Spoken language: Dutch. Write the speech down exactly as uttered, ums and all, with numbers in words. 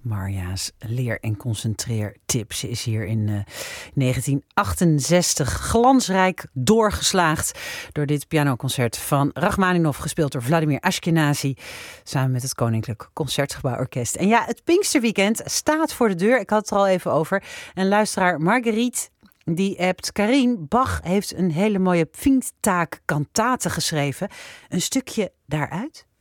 Marja's leer- en concentreertip. Ze is hier in uh, negentien achtenzestig glansrijk doorgeslaagd door dit pianoconcert van Rachmaninov, gespeeld door Vladimir Ashkenazy, samen met het Koninklijk Concertgebouworkest. En ja, het Pinksterweekend staat voor de deur. Ik had het er al even over. En luisteraar Marguerite, die appt: Karin, Bach heeft een hele mooie Pfingsttaak kantate geschreven. Een stukje daaruit?